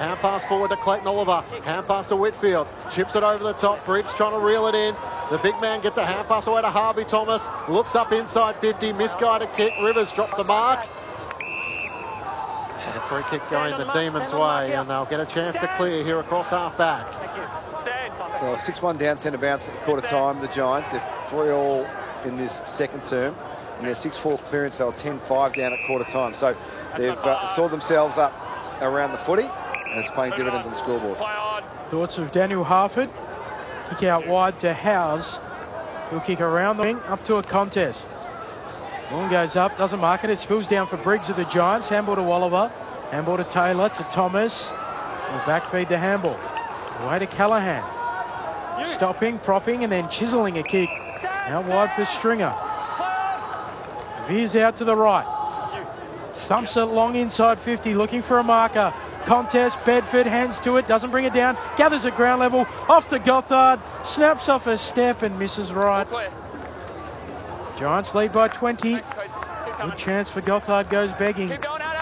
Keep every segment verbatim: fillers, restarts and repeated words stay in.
Hand pass forward to Clayton Oliver. Hand pass to Whitfield. Chips it over the top. Briggs trying to reel it in. The big man gets a hand pass away to Harvey Thomas. Looks up inside fifty. Misguided kick. Rivers dropped the mark. And the free kick's going the Demons' way, and they'll get a chance to clear here across half back. So six one down centre bounce at quarter time, the Giants. They're three all in this second term, and they're six four clearance. They were ten five down at quarter time. So they've uh, saw themselves up around the footy, and it's paying dividends on the scoreboard. Thoughts of Daniel Harford. Kick out wide to Howes. He'll kick around the wing up to a contest. Ball goes up, doesn't mark it. It spills down for Briggs of the Giants. Handball to Oliver. Handball to Taylor, to Thomas. We'll back feed to handball. Away to Callaghan. Stopping, propping, and then chiselling a kick. Out wide for Stringer. Veers out to the right. Thumps it long inside fifty, looking for a marker. Contest, Bedford, hands to it, doesn't bring it down. Gathers at ground level, off to Gothard. Snaps off a step and misses right. Giants lead by twenty. Good chance for Gothard, goes begging.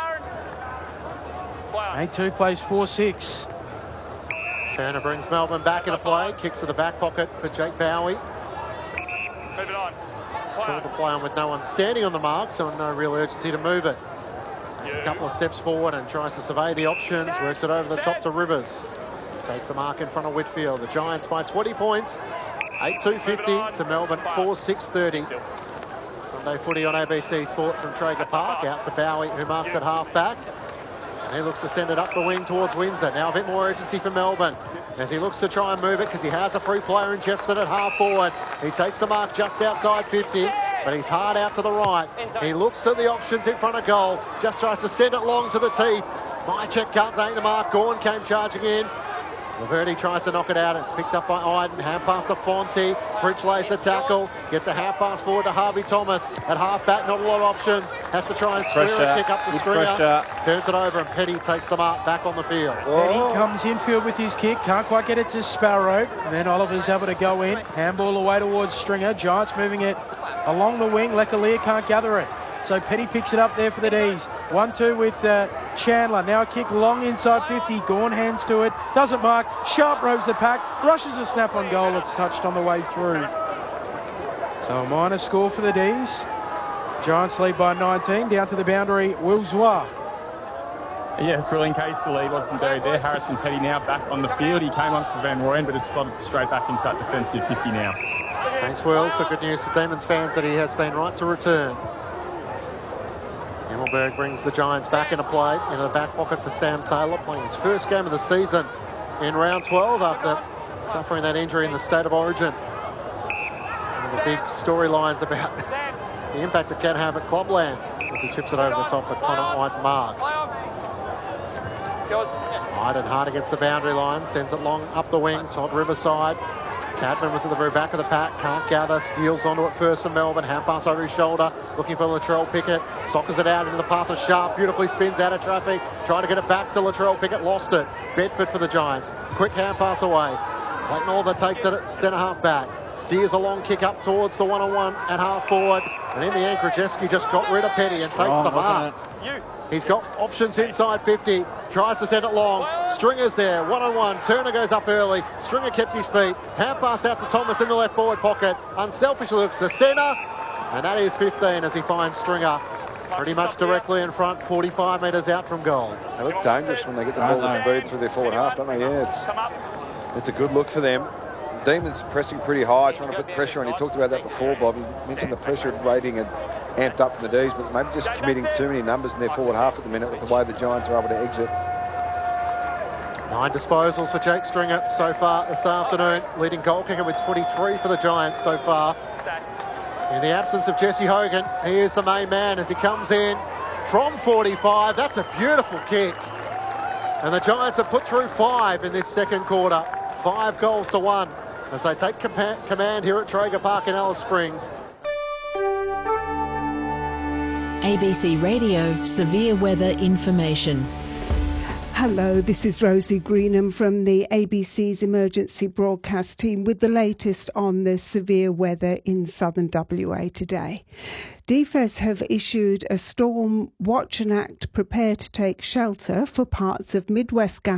eight two plays four six. Turner brings Melbourne back into play. Kicks to the back pocket for Jake Bowie. Move it on. Called to play on with no one standing on the mark, so no real urgency to move it. Takes a couple of steps forward and tries to survey the options. Works it over the top to Rivers. Takes the mark in front of Whitfield. The Giants by twenty points. eight two fifty to Melbourne four six thirty. Sunday footy on A B C Sport from Traeger Park. Out to Bowie, who marks at half back. And he looks to send it up the wing towards Windsor. Now a bit more urgency for Melbourne as he looks to try and move it because he has a free player in Jefferson at half forward. He takes the mark just outside fifty, but he's hard out to the right. He looks at the options in front of goal. Just tries to send it long to the teeth. Mychek can't take the mark. Gawn came charging in. Laverty tries to knock it out. It's picked up by Iden. Hand pass to Fonte. Fritsch lays the tackle. Gets a hand pass forward to Harvey Thomas. At half back, not a lot of options. Has to try and square a kick up to Stringer. Pressure. Turns it over and Petty takes the mark back on the field. Petty comes infield with his kick. Can't quite get it to Sparrow. And then Oliver's able to go in. Handball away towards Stringer. Giants moving it along the wing. Lecalier can't gather it. So Petty picks it up there for the D's. one two with uh, Chandler. Now a kick long inside fifty. Gawn hands to it. Doesn't mark. Sharp roves the pack. Rushes a snap on goal. It's touched on the way through. So a minor score for the D's. Giants lead by nineteen. Down to the boundary, Wilswa. Yes, well, in case the lead wasn't buried there, Harrison Petty now back on the field. He came on for Van Rooyen, but has slotted straight back into that defensive fifty now. Thanks, Will. So good news for Demons fans that he has been right to return. Himmelberg brings the Giants back into play, into the back pocket for Sam Taylor, playing his first game of the season in round twelve after suffering that injury in the State of Origin. One of the big storylines about the impact it can have at Clubland as he chips it over the top with Connor Iden marks. Iden hard against the boundary line, sends it long up the wing, Todd Riverside. Cadman was at the very back of the pack, can't gather, steals onto it first for Melbourne, hand pass over his shoulder, looking for Latrell Pickett, soccers it out into the path of Sharp, beautifully spins out of traffic, trying to get it back to Latrell Pickett, lost it. Bedford for the Giants, quick hand pass away. Clayton Oliver takes it at centre half back, steers a long kick up towards the one-on-one at half forward, and in the end, Krajewski just got rid of Petty and takes the mark. He's got options inside fifty, tries to send it long. Stringer's there, one-on-one. Turner goes up early. Stringer kept his feet. Hand pass out to Thomas in the left forward pocket. Unselfish looks to centre, and that is fifteen as he finds Stringer pretty much directly in front, forty-five metres out from goal. They look dangerous when they get the ball to speed through their forward half, don't they? Yeah, it's, it's a good look for them. Demons pressing pretty high, trying to put pressure on. You talked about that before, Bob. You mentioned the pressure rating and amped up from the D's, but maybe just committing too many numbers in their forward half at the minute with the way the Giants are able to exit. Nine disposals for Jake Stringer so far this afternoon, leading goal kicker with twenty-three for the Giants so far. In the absence of Jesse Hogan, he is the main man as he comes in from forty-five. That's a beautiful kick. And the Giants have put through five in this second quarter. Five goals to one as they take command here at Traeger Park in Alice Springs. A B C Radio Severe Weather Information. Hello, this is Rosie Greenham from the A B C's emergency broadcast team with the latest on the severe weather in southern W A today. D F E S have issued a storm watch and act prepare to take shelter for parts of Midwest